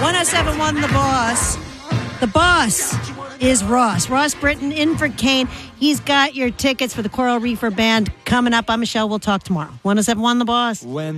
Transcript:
1071 The Boss. The boss is Ross. Ross Britton in for Kane. He's got your tickets for the Coral Reefer Band coming up. I'm Michelle. We'll talk tomorrow. 1071 The Boss.